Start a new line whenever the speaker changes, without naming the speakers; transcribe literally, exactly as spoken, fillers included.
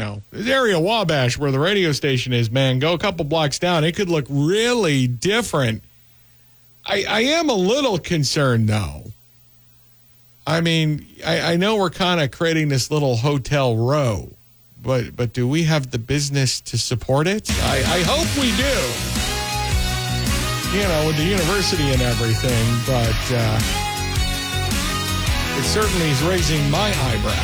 know, this area Wabash where the radio station is, man, go a couple blocks down. It could look really different. I, I am a little concerned, though. I mean, I, I know we're kind of creating this little hotel row, but but do we have the business to support it? I, I hope we do. You know, with the university and everything, but uh, it certainly is raising my eyebrows.